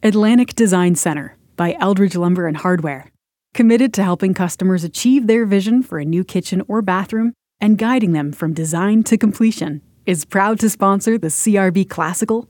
Atlantic Design Center by Eldridge Lumber and Hardware. Committed to helping customers achieve their vision for a new kitchen or bathroom and guiding them from design to completion, is proud to sponsor the CRB Classical,